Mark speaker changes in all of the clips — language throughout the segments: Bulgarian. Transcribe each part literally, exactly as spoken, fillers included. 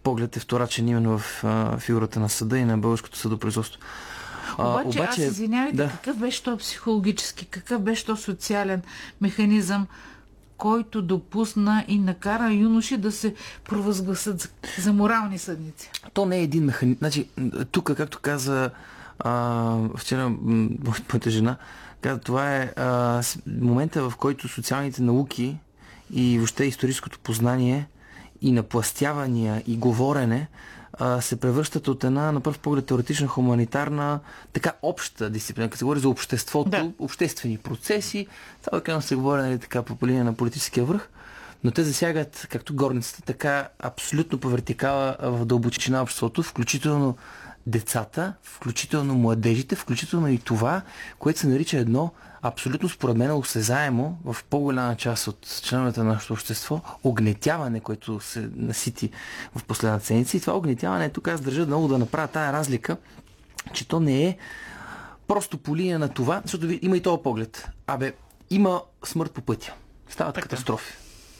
Speaker 1: поглед е вторачен именно в а, фигурата на съда и на българското съдопроизводство.
Speaker 2: А, обаче, обаче, аз извинявайте, да. Какъв беше то психологически, какъв беше то социален механизъм, който допусна и накара юноши да се провъзгласят за, за морални съдници?
Speaker 1: То не е един механизъм. Значи, тук, както каза а, вчера моята жена, каза, това е а, момента, в който социалните науки и въобще историческото познание и напластявания и говорене а, се превръщат от една, на пръв поглед, теоретична, хуманитарна, така обща дисциплина, като се говори за обществото, да. Обществени процеси. Това да се говори, нали, така по линия на политическия връх, но те засягат както горницата, така абсолютно по вертикала в дълбочина на обществото, включително децата, включително младежите, включително и това, което се нарича едно абсолютно според мен осезаемо в по-голяма част от членовете на нашето общество огнетяване, което се насити в последната седмица. И това огнетяване, тук аз държа много да направя тая разлика, че то не е просто по линия на това, защото има и този поглед. Абе, има смърт по пътя. Стават така катастрофи.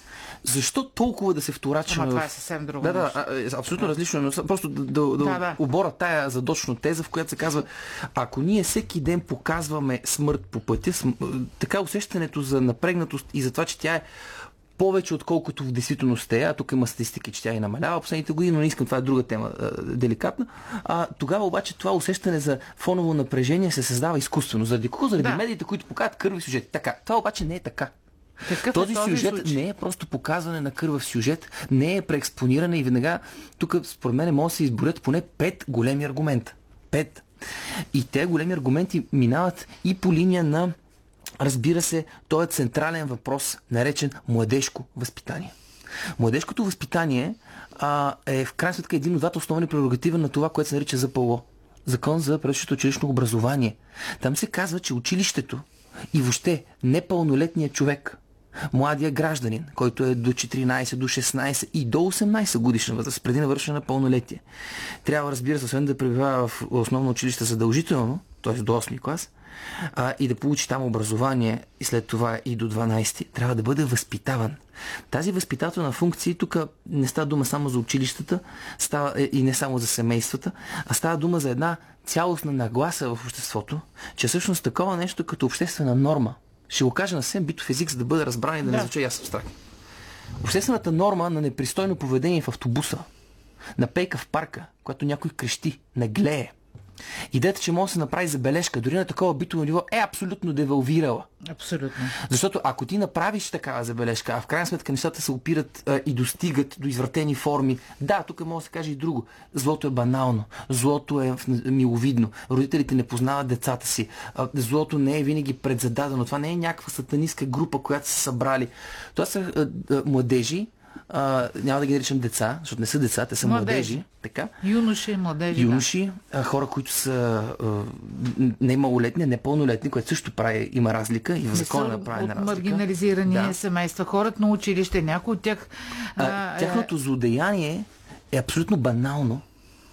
Speaker 1: Защо толкова да се вторачваме?
Speaker 2: Ама това е съвсем друго.
Speaker 1: Да, да, абсолютно да. Различно, но просто да, да, да, да обора тая задочно теза, в която се казва, ако ние всеки ден показваме смърт по пътя, см... така усещането за напрегнатост и за това, че тя е повече отколкото в действителност е, а тук има статистики, че тя е намалява последните години, но не искам, това е друга тема, деликатна. А, тогава обаче това усещане за фоново напрежение се създава изкуствено. Заради какво? Заради да. Медиите, които показват кърви сюжети. Така. Това обаче не е така.
Speaker 2: Такъв
Speaker 1: този,
Speaker 2: е този
Speaker 1: сюжет
Speaker 2: случай.
Speaker 1: Не е просто показване на кървав сюжет, не е преекспониране и веднага тук според мен може да се изборят поне пет големи аргумента. Пет. И те големи аргументи минават и по линия на, разбира се, този централен въпрос, наречен младежко възпитание. Младежкото възпитание а, е в крайна сметка един от двата основни прерогатива на това, което се нарича ЗПО. Закон за предучилищното училищно образование. Там се казва, че училището и въобще непълнолетният човек, младия гражданин, който е до четиринайсет, до шестнайсет и до осемнайсет годишна възраст, преди навършване на пълнолетие, трябва, разбира се, освен да пребивава в основно училище задължително, т.е. до осми клас, а, и да получи там образование и след това и до дванайсети, трябва да бъде възпитаван. Тази възпитателна функция, тук не става дума само за училищата, става и не само за семействата, а става дума за една цялостна нагласа в обществото, че всъщност такова нещо като обществена норма, ще го кажа на съвсем битов език, за да бъде разбран и да не
Speaker 2: да.
Speaker 1: звуча ясно страх. Обществената норма на непристойно поведение в автобуса, на пейка в парка, когато някой крещи, наглее, идеята, че може да се направи забележка, дори на такова битово ниво, е абсолютно девалвирала.
Speaker 2: Абсолютно.
Speaker 1: Защото ако ти направиш такава забележка, а в крайна сметка нещата се опират а, и достигат до извратени форми, да, тук може да се каже и друго. Злото е банално, злото е миловидно, родителите не познават децата си, а, злото не е винаги предзададено, това не е някаква сатанистка група, която са събрали. Това са а, а, младежи, Uh, няма да ги наричам деца, защото не са деца, те са младежи. младежи така?
Speaker 2: Юноши, младежи.
Speaker 1: Юноши, да. Хора, които са uh, не малолетни, не пълнолетни, което също прави, има разлика и в закона направи на разлика.
Speaker 2: Маргинализирани да. Семейства, хората на училище, някои от тях...
Speaker 1: А, тяхното е... злодеяние е абсолютно банално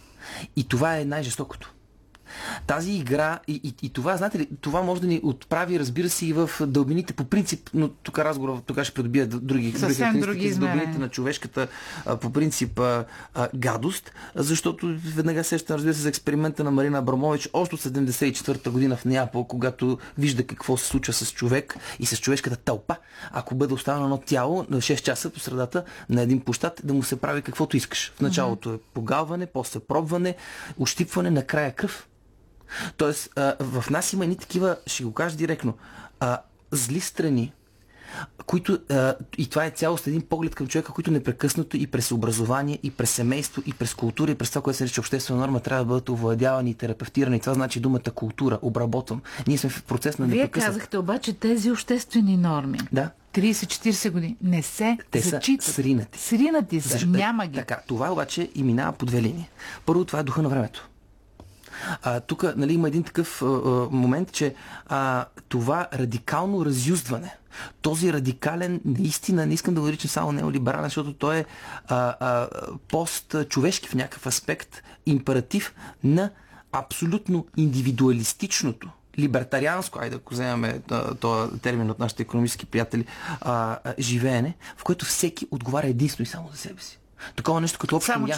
Speaker 1: и това е най-жестокото. Тази игра и, и, и това, знаете ли, това може да ни отправи, разбира се, и в дълбините по принцип, но тук разговор тогава ще придобие други
Speaker 2: характеристики
Speaker 1: с дълбините на човешката а, по принцип а, а, гадост, защото веднага сещам, разбира се, за експеримента на Марина Абрамович още от седемдесет и четвърта година в Неапол, когато вижда какво се случва с човек и с човешката тълпа, ако бъде оставено едно тяло на шест часа по средата на един площад, да му се прави каквото искаш. В началото е погалване, после пробване, ощипване, накрая кръв. Тоест, а, в нас има едни такива, ще го кажа директно, а, зли страни, които, а, и това е цялост един поглед към човека, който непрекъснато и през образование, и през семейство, и през култура, и през това, което се нарича обществена норма, трябва да бъдат овладявани и терапевтирани. Това значи думата култура, обработвам. Ние сме в процес на непрекъснато.
Speaker 2: Вие казахте обаче тези обществени норми.
Speaker 1: Да.
Speaker 2: трийсет-четирийсет години не се
Speaker 1: Те
Speaker 2: зачитат.
Speaker 1: Са сринати.
Speaker 2: Сринати са,
Speaker 1: Защо?
Speaker 2: няма ги.
Speaker 1: Така, това обаче и минава по две линии. Първо, това е духа на времето. А, тук, нали, има един такъв а, а, момент, че а, това радикално разюздване, този радикален, наистина, не искам да го наричам само неолиберален, защото той е а, а, пост-човешки в някакъв аспект, императив на абсолютно индивидуалистичното, либертарианско, айде да го вземем този термин от нашите икономически приятели, а, а, живеене, в което всеки отговаря единствено и само за себе си. Такова нещо като общо